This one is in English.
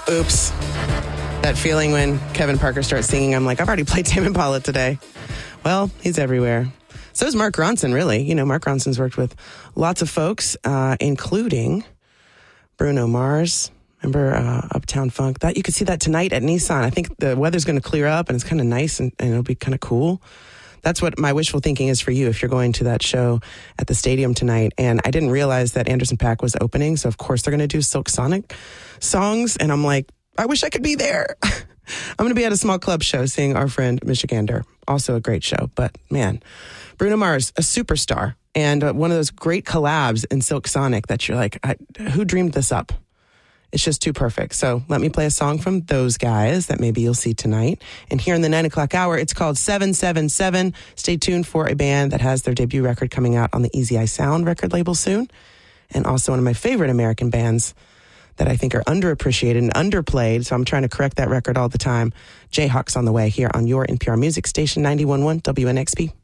Oops. That feeling when Kevin Parker starts singing, I'm like, I've already played Tame Impala today. Well, he's everywhere. So is Mark Ronson, really. You know, Mark Ronson's worked with lots of folks, including Bruno Mars. Remember Uptown Funk? That you could see that tonight at Nissan. I think the weather's going to clear up and it's kind of nice and it'll be kind of cool. That's what my wishful thinking is for you if you're going to that show at the stadium tonight. And I didn't realize that Anderson .Paak was opening. So, of course, they're going to do Silk Sonic songs. And I'm like, I wish I could be there. I'm going to be at a small club show seeing our friend Michigander. Also a great show. But, man, Bruno Mars, a superstar. And one of those great collabs in Silk Sonic that you're like, who dreamed this up? It's just too perfect. So let me play a song from those guys that maybe you'll see tonight. And here in the 9 o'clock hour, it's called 777. Stay tuned for a band that has their debut record coming out on the Easy Eye Sound record label soon. And also one of my favorite American bands that I think are underappreciated and underplayed. So I'm trying to correct that record all the time. Jayhawk's on the way here on your NPR Music Station 91.1 WNXP.